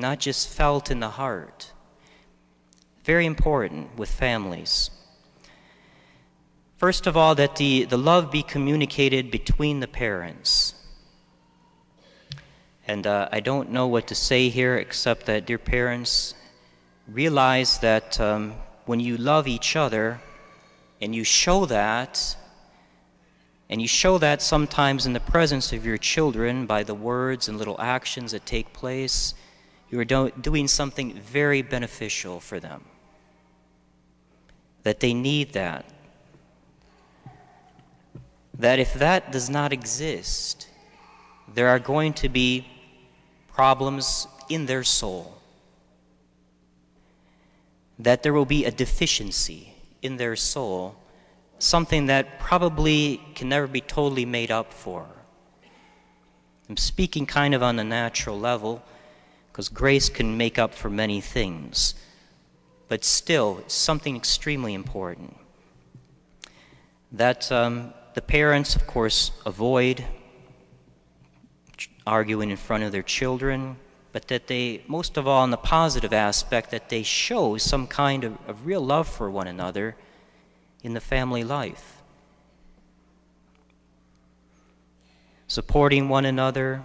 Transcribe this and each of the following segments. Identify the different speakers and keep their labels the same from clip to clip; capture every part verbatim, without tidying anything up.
Speaker 1: not just felt in the heart. Very important with families. First of all, that the, the love be communicated between the parents. And uh, I don't know what to say here except that, dear parents, realize that um, when you love each other and you show that, and you show that sometimes in the presence of your children by the words and little actions that take place, you are do- doing something very beneficial for them. That they need that. That if that does not exist, there are going to be problems in their soul. That there will be a deficiency in their soul, something that probably can never be totally made up for. I'm speaking kind of on the natural level, because grace can make up for many things. But still, it's something extremely important. That um, the parents, of course, avoid arguing in front of their children, but that they, most of all in the positive aspect, that they show some kind of, of real love for one another in the family life. Supporting one another,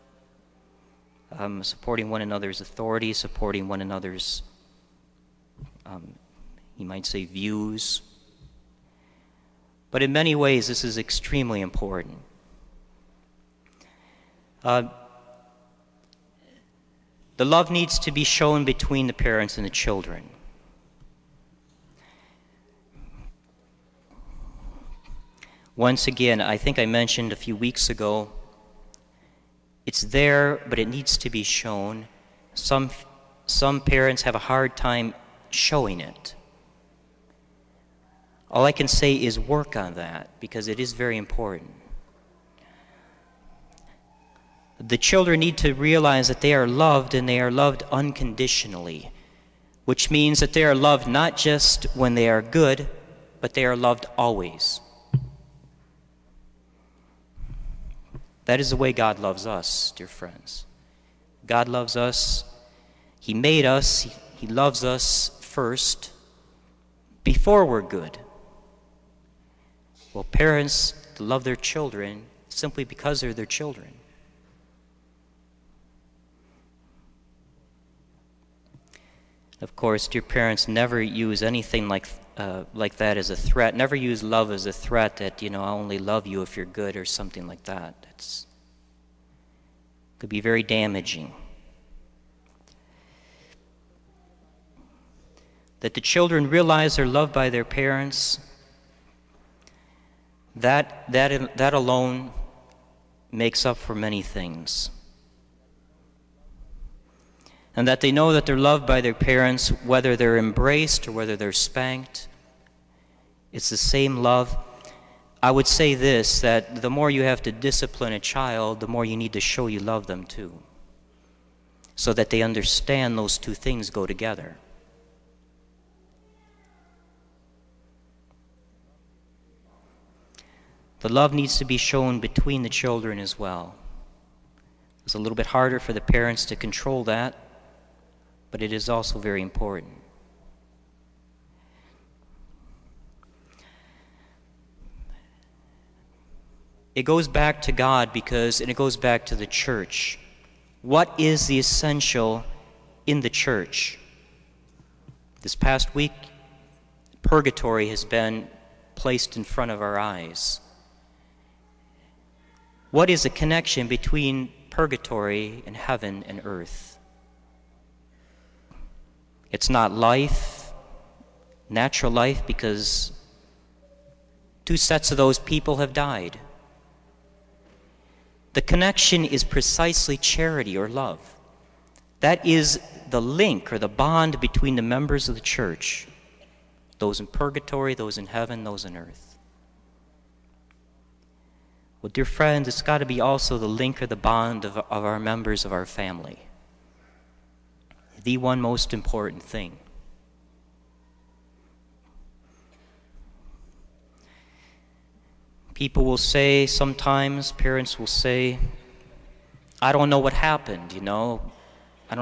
Speaker 1: um, supporting one another's authority, supporting one another's, um, you might say, views. But in many ways, this is extremely important. Uh, the love needs to be shown between the parents and the children. Once again, I think I mentioned a few weeks ago, it's there, but it needs to be shown. Some, some parents have a hard time showing it. All I can say is work on that, because it is very important. The children need to realize that they are loved, and they are loved unconditionally, which means that they are loved not just when they are good, but they are loved always. That is the way God loves us, dear friends. God loves us. He made us. He, he loves us first, before we're good. Well, parents love their children simply because they're their children. Of course, dear parents, never use anything like uh, like that as a threat. Never use love as a threat that, you know, I only love you if you're good or something like that. That's could be very damaging. That the children realize they're loved by their parents, that, that, that alone makes up for many things. And that they know that they're loved by their parents, whether they're embraced or whether they're spanked. It's the same love. I would say this, that the more you have to discipline a child, the more you need to show you love them too, so that they understand those two things go together. The love needs to be shown between the children as well. It's a little bit harder for the parents to control that, but it is also very important. It goes back to God because, and it goes back to the church. What is the essential in the church? This past week, purgatory has been placed in front of our eyes. What is the connection between purgatory and heaven and earth? It's not life, natural life, because two sets of those people have died. The connection is precisely charity or love. That is the link or the bond between the members of the church, those in purgatory, those in heaven, those on earth. Well, dear friends, it's got to be also the link or the bond of, of our members of our family. The one most important thing. People will say sometimes, parents will say, I don't know what happened, you know.